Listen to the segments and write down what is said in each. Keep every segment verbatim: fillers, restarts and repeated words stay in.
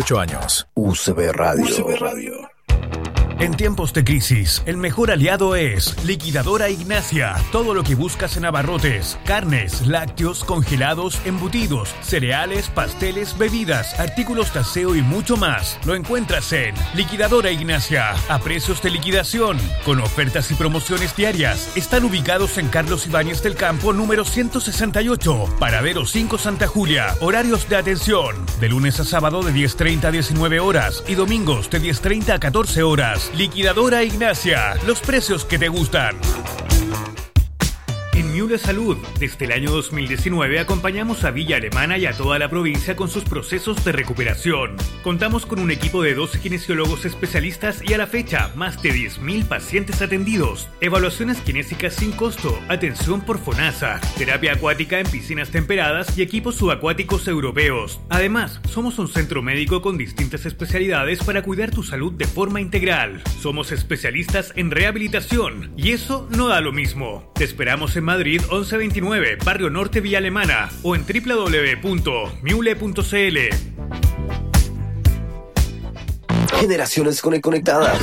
dieciocho años. U C B Radio. U C B Radio. En tiempos de crisis, el mejor aliado es Liquidadora Ignacia. Todo lo que buscas en abarrotes, carnes, lácteos, congelados, embutidos, cereales, pasteles, bebidas, artículos de aseo y mucho más. Lo encuentras en Liquidadora Ignacia, a precios de liquidación, con ofertas y promociones diarias. Están ubicados en Carlos Ibáñez del Campo, número ciento sesenta y ocho, Paradero cinco Santa Julia. Horarios de atención, de lunes a sábado de diez treinta a diecinueve horas y domingos de diez treinta a catorce horas. Liquidadora Ignacia, los precios que te gustan. En Miule Salud, desde el año dos mil diecinueve acompañamos a Villa Alemana y a toda la provincia con sus procesos de recuperación. Contamos con un equipo de doce kinesiólogos especialistas y a la fecha, más de diez mil pacientes atendidos. Evaluaciones kinésicas sin costo, atención por FONASA, terapia acuática en piscinas temperadas y equipos subacuáticos europeos. Además, somos un centro médico con distintas especialidades para cuidar tu salud de forma integral. Somos especialistas en rehabilitación y eso no da lo mismo. Te esperamos en Madrid once veintinueve, Barrio Norte, Villa Alemana o en doble u doble u doble u punto miule punto c l. Generaciones conectadas.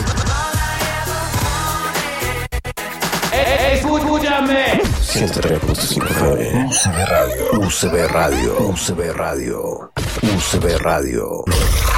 Escúchame. ciento tres punto cinco F M. U C B Radio. U C B Radio. U C B Radio. U C B Radio.